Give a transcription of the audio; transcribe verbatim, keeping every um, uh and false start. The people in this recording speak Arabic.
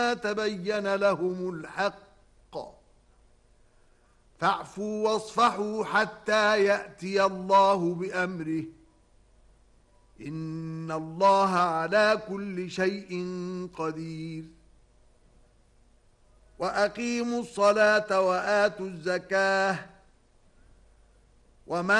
تبين لهم الحق فاعفوا واصفحوا حتى يأتي الله بأمره إن الله على كل شيء قدير وأقيموا الصلاة وآتوا الزكاة وما